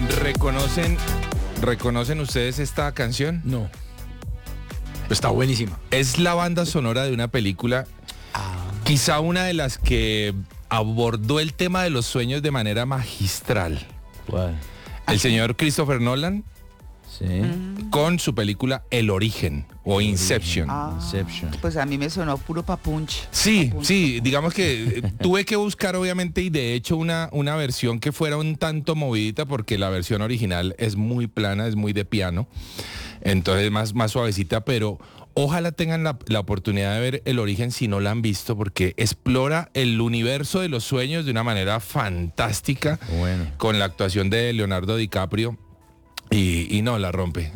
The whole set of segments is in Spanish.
¿Reconocen ustedes esta canción? No. Está buenísima. Es la banda sonora de una película, quizá una de las que abordó el tema de los sueños de manera magistral. ¿Cuál? El señor Christopher Nolan, Sí. con su película El Origen o Inception. Inception. Pues a mí me sonó puro papunch. Sí, digamos que tuve que buscar obviamente y de hecho una versión que fuera un tanto movidita porque la versión original es muy plana, es muy de piano, entonces más suavecita, pero ojalá tengan la oportunidad de ver El Origen si no la han visto porque explora el universo de los sueños de una manera fantástica, Bueno. con la actuación de Leonardo DiCaprio. Y no, la rompe.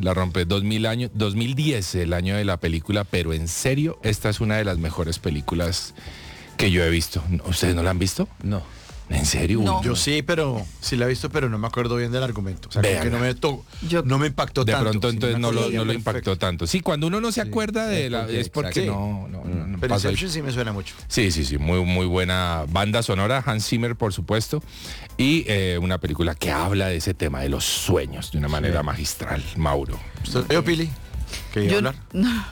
2010, el año de la película, pero en serio, esta es una de las mejores películas que yo he visto. ¿Ustedes no la han visto? No. ¿En serio? No. Yo sí, pero sí la he visto, pero no me acuerdo bien del argumento. O sea, como Véanla. que no me impactó De tanto. pronto Sí, entonces me no acuerdo lo bien impactó perfecto. tanto. Sí, cuando uno no se acuerda de la... Es porque exacto. no Pero pasa el- Inception sí me suena mucho. Sí, muy buena banda sonora, Hans Zimmer por supuesto, y una película que habla de ese tema de los sueños de una manera magistral, Mauro. ¿Usted vio, Pili? ¿Qué iba a hablar?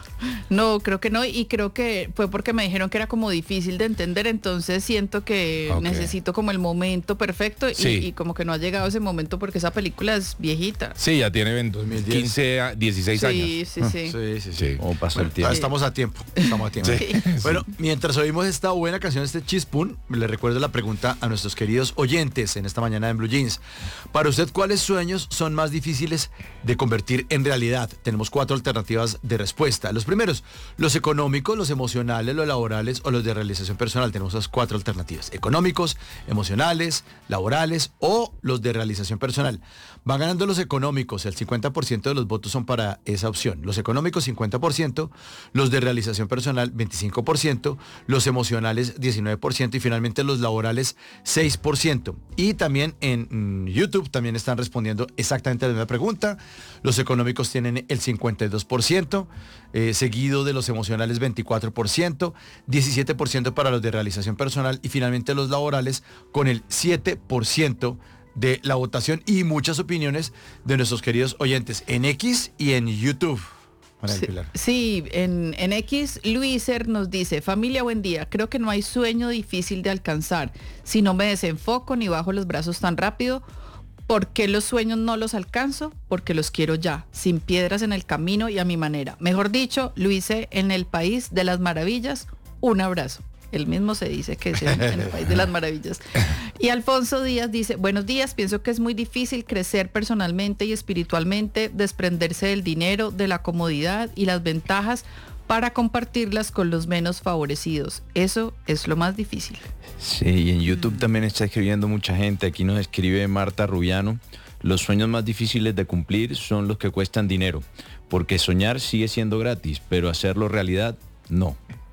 No, creo que no, y creo que fue porque me dijeron que era como difícil de entender, entonces siento que Ok. necesito como el momento perfecto Sí. y como que no ha llegado ese momento porque esa película es viejita. Sí, ya tiene 2010. 15, 16 años. Sí. Sí. ¿Cómo pasó el tiempo? Estamos a tiempo. Sí. Bueno, mientras oímos esta buena canción, este Chispún, le recuerdo la pregunta a nuestros queridos oyentes en esta mañana en Blue Jeans. Para usted, ¿cuáles sueños son más difíciles de convertir en realidad? Tenemos 4 alternativas de respuesta. Los primeros, los económicos, los emocionales, los laborales o los de realización personal. Tenemos esas 4 alternativas. Económicos, emocionales, laborales o los de realización personal. Van ganando los económicos, el 50% de los votos son para esa opción. Los económicos 50%, los de realización personal 25%, los emocionales 19% y finalmente los laborales 6%. Y también en YouTube también están respondiendo exactamente la misma pregunta. Los económicos tienen el 52%, seguido de los emocionales 24%, 17% para los de realización personal y finalmente los laborales con el 7% de la votación y muchas opiniones de nuestros queridos oyentes en X y en YouTube. María del Pilar. Sí, en X, Luiser nos dice, familia, buen día, creo que no hay sueño difícil de alcanzar. Si no me desenfoco ni bajo los brazos tan rápido, ¿por qué los sueños no los alcanzo? Porque los quiero ya, sin piedras en el camino y a mi manera. Mejor dicho, Luise, en el país de las maravillas, un abrazo. Él mismo se dice que es en el país de las maravillas. Y Alfonso Díaz dice, buenos días, pienso que es muy difícil crecer personalmente y espiritualmente, desprenderse del dinero, de la comodidad y las ventajas para compartirlas con los menos favorecidos. Eso es lo más difícil. Sí, y en YouTube también está escribiendo mucha gente. Aquí nos escribe Marta Rubiano. Los sueños más difíciles de cumplir son los que cuestan dinero, porque soñar sigue siendo gratis, pero hacerlo realidad, no.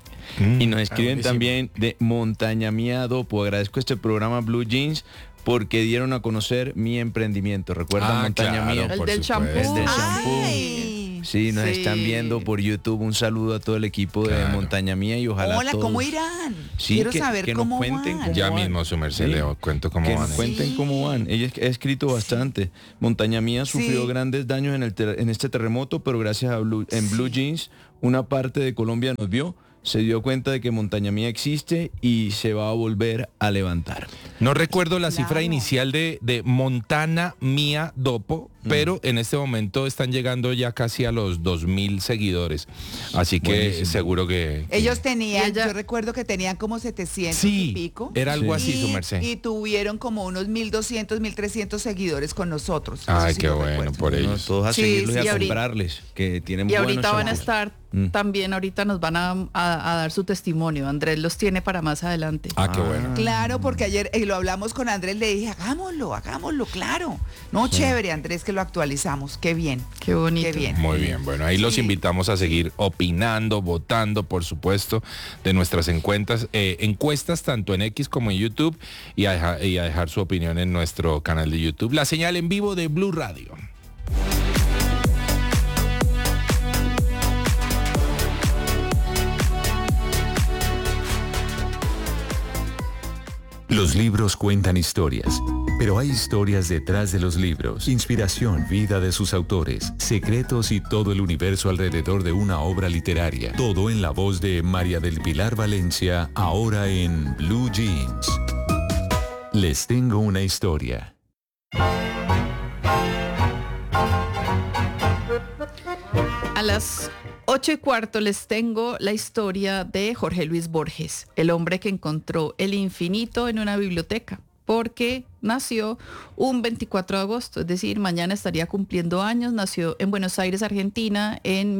Y nos escriben también de Montaña Mía Dopo. Agradezco este programa Blue Jeans porque dieron a conocer mi emprendimiento. ¿Recuerdan Montaña claro, Mía? El por del champú. supuesto. El del champú. Ay. Sí, nos Sí. están viendo por YouTube. Un saludo a todo el equipo de Claro. Montaña Mía y ojalá Hola, todos... ¿cómo irán? Sí, Quiero que saber nos cómo cuenten van. cómo Ya van. mismo su merced Sí. le cuento cómo Que van. nos cuenten Sí. cómo van. Ella ha escrito bastante. Montaña Mía sufrió Sí. grandes daños en este terremoto, pero gracias a Blue Jeans, una parte de Colombia nos vio, se dio cuenta de que Montaña Mía existe y se va a volver a levantar. No recuerdo la Claro. cifra inicial de Montana Mía Dopo, pero en este momento están llegando ya casi a los 2,000 seguidores. Así que Buenísimo. seguro que... Ellos tenían, Y ella- yo recuerdo que tenían como 700 Sí, y pico. era algo así, su Y- merced. Y tuvieron como unos 1.200, 1.300 seguidores con nosotros. Eso Ay, sí qué lo bueno recuerdo. por Bueno, ellos. todos a Sí, seguirlos sí, y a ahorita- comprarles, que tienen Y buenos ahorita van a champús. estar, también ahorita nos van a dar su testimonio. Andrés los tiene para más adelante. Ah, qué bueno. Claro, porque ayer lo hablamos con Andrés, le dije, hagámoslo, claro. No, chévere, Andrés, que lo actualizamos. Qué bien. Qué bonito. Qué bien. Muy bien, bueno, ahí los Sí. invitamos a seguir opinando, votando, por supuesto, de nuestras encuestas tanto en X como en YouTube y a dejar su opinión en nuestro canal de YouTube. La señal en vivo de Blue Radio. Los libros cuentan historias, Pero hay historias detrás de los libros, inspiración, vida de sus autores, secretos y todo el universo alrededor de una obra literaria. Todo en la voz de María del Pilar Valencia, ahora en Blue Jeans. Les tengo una historia. A las 8:15 les tengo la historia de Jorge Luis Borges, el hombre que encontró el infinito en una biblioteca, porque nació un 24 de agosto, es decir, mañana estaría cumpliendo años. Nació en Buenos Aires, Argentina, en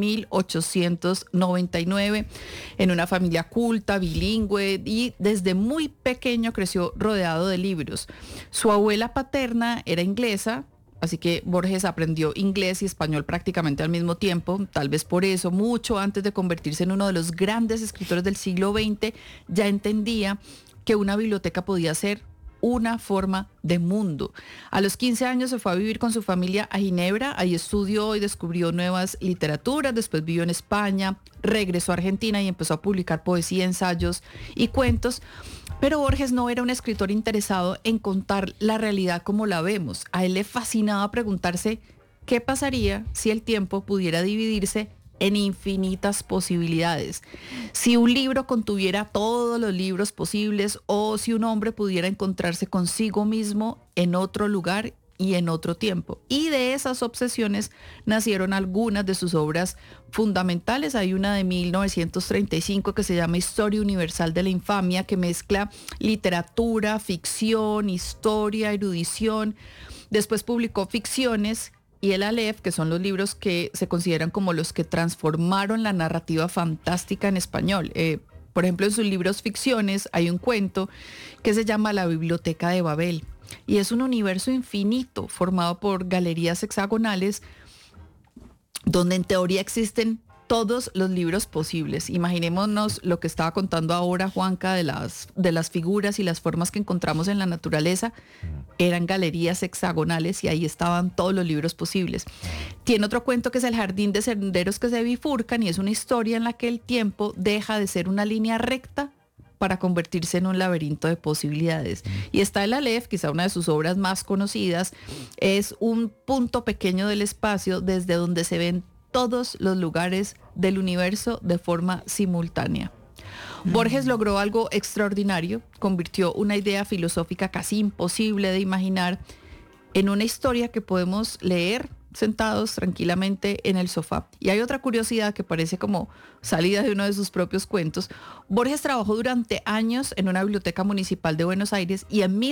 1899, en una familia culta, bilingüe, y desde muy pequeño creció rodeado de libros. Su abuela paterna era inglesa, así que Borges aprendió inglés y español prácticamente al mismo tiempo. Tal vez por eso, mucho antes de convertirse en uno de los grandes escritores del siglo XX, ya entendía que una biblioteca podía ser una forma de mundo. A los 15 años se fue a vivir con su familia a Ginebra. Ahí estudió y descubrió nuevas literaturas. Después vivió en España, regresó a Argentina y empezó a publicar poesía, ensayos y cuentos. Pero Borges no era un escritor interesado en contar la realidad como la vemos. A él le fascinaba preguntarse qué pasaría si el tiempo pudiera dividirse en infinitas posibilidades. Si un libro contuviera todos los libros posibles, o si un hombre pudiera encontrarse consigo mismo en otro lugar y en otro tiempo. Y de esas obsesiones nacieron algunas de sus obras fundamentales. Hay una de 1935 que se llama Historia Universal de la Infamia, que mezcla literatura, ficción, historia, erudición. Después publicó ficciones y el Aleph, que son los libros que se consideran como los que transformaron la narrativa fantástica en español. Por ejemplo, en sus libros ficciones hay un cuento que se llama La Biblioteca de Babel, y es un universo infinito formado por galerías hexagonales donde en teoría existen todos los libros posibles. Imaginémonos lo que estaba contando ahora Juanca de las figuras y las formas que encontramos en la naturaleza. Eran galerías hexagonales y ahí estaban todos los libros posibles. Tiene otro cuento que es El Jardín de Senderos que se bifurcan, y es una historia en la que el tiempo deja de ser una línea recta para convertirse en un laberinto de posibilidades. Y está el Aleph, quizá una de sus obras más conocidas. Es un punto pequeño del espacio desde donde se ven todos los lugares del universo de forma simultánea. Borges logró algo extraordinario. Convirtió una idea filosófica casi imposible de imaginar en una historia que podemos leer sentados tranquilamente en el sofá. Y hay otra curiosidad que parece como salida de uno de sus propios cuentos. Borges trabajó durante años en una biblioteca municipal de Buenos Aires, y en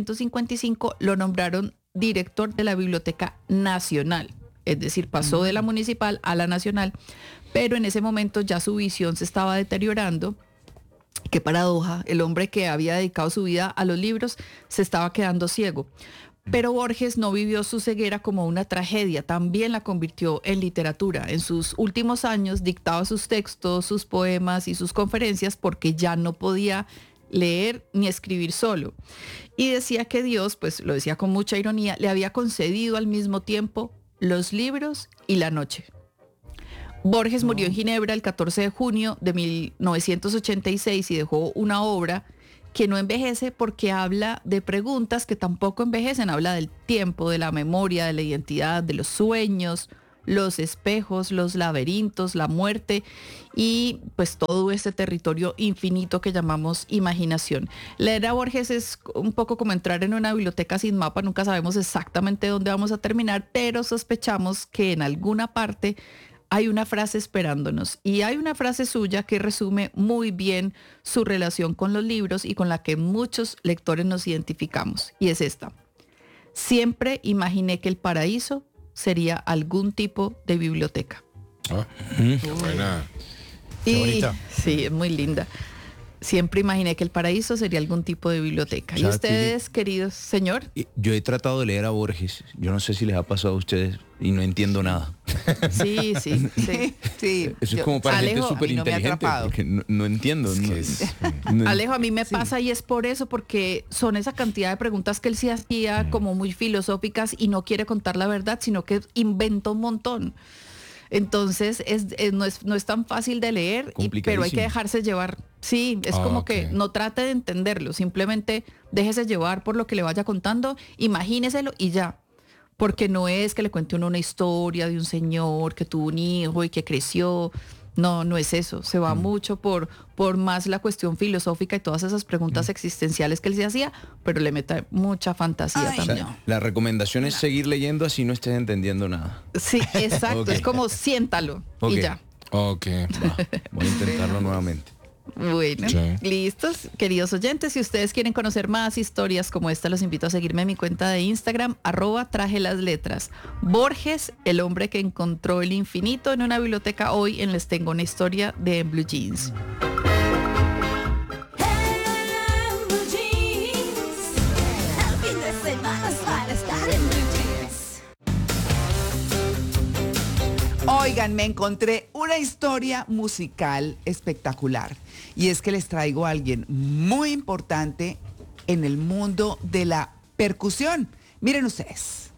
1955 lo nombraron director de la Biblioteca Nacional. Es decir, pasó de la municipal a la nacional, pero en ese momento ya su visión se estaba deteriorando. Qué paradoja, el hombre que había dedicado su vida a los libros se estaba quedando ciego. Pero Borges no vivió su ceguera como una tragedia, también la convirtió en literatura. En sus últimos años dictaba sus textos, sus poemas y sus conferencias porque ya no podía leer ni escribir solo. Y decía que Dios, pues lo decía con mucha ironía, le había concedido al mismo tiempo los libros y la noche. Borges murió en Ginebra el 14 de junio de 1986 y dejó una obra que no envejece porque habla de preguntas que tampoco envejecen. Habla del tiempo, de la memoria, de la identidad, de los sueños, los espejos, los laberintos, la muerte y pues todo este territorio infinito que llamamos imaginación. Leer a Borges es un poco como entrar en una biblioteca sin mapa. Nunca sabemos exactamente dónde vamos a terminar, pero sospechamos que en alguna parte hay una frase esperándonos, y hay una frase suya que resume muy bien su relación con los libros y con la que muchos lectores nos identificamos, y es esta: siempre imaginé que el paraíso sería algún tipo de biblioteca. Qué buena. Qué bonita. Sí, es muy linda. Siempre imaginé que el paraíso sería algún tipo de biblioteca. ¿Y ustedes, queridos señor? Yo he tratado de leer a Borges. Yo no sé si les ha pasado a ustedes y no entiendo nada. Sí. Eso es como para gente súper inteligente, porque no entiendo. Alejo, a mí me pasa, y es por eso, porque son esa cantidad de preguntas que él sí hacía como muy filosóficas y no quiere contar la verdad, sino que inventa un montón. Entonces no es tan fácil de leer, pero hay que dejarse llevar. Sí, es como Ok. que no trate de entenderlo, simplemente déjese llevar por lo que le vaya contando, imagíneselo y ya. Porque no es que le cuente uno una historia de un señor que tuvo un hijo y que creció. No, no es eso. Se va mucho por más la cuestión filosófica y todas esas preguntas existenciales que él se hacía, pero le mete mucha fantasía Ay, también. no. La recomendación es seguir leyendo así no estés entendiendo nada. Sí, exacto. Ok. Es como siéntalo Ok. y ya. Ok. Va, voy a intentarlo nuevamente. Bueno, Sí. listos, queridos oyentes. Si ustedes quieren conocer más historias como esta, los invito a seguirme en mi cuenta de Instagram, @trajelasletras. Borges, el hombre que encontró el infinito en una biblioteca. Hoy en Les Tengo una historia de Blue Jeans. Oigan, me encontré una historia musical espectacular. Y es que les traigo a alguien muy importante en el mundo de la percusión. Miren ustedes.